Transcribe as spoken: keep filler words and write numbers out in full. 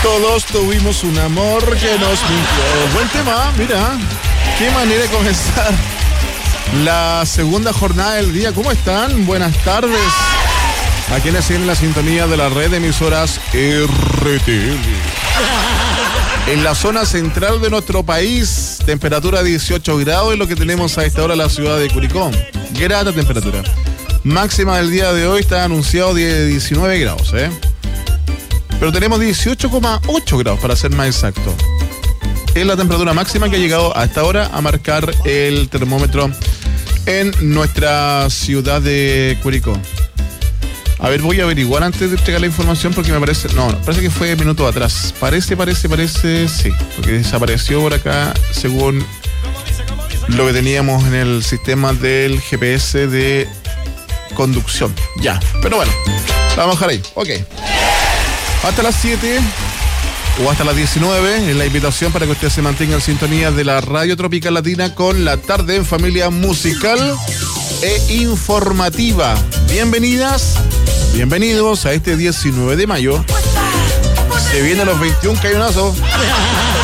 Todos tuvimos un amor que nos mintió. Buen tema, mira. Qué manera de comenzar la segunda jornada del día. ¿Cómo están? Buenas tardes. A quienes tienen la sintonía de la red de emisoras R T L. En la zona central de nuestro país, temperatura dieciocho grados es lo que tenemos a esta hora en la ciudad de Curicó. Grata temperatura. Máxima del día de hoy está anunciado de diecinueve grados, ¿eh? Pero tenemos dieciocho coma ocho grados para ser más exacto. Es la temperatura máxima que ha llegado hasta ahora a marcar el termómetro en nuestra ciudad de Curicó. A ver, voy a averiguar antes de entregar la información porque me parece... No, parece que fue minutos atrás. Parece, parece, parece... Sí, porque desapareció por acá según lo que teníamos en el sistema del G P S de conducción. Ya, pero bueno, la vamos a dejar ahí. Ok. Hasta las siete o hasta las diecinueve es la invitación para que usted se mantenga en sintonía de la Radio Tropical Latina con la tarde en familia musical e informativa. Bienvenidas, bienvenidos a este diecinueve de mayo. Se vienen los veintiún cañonazos.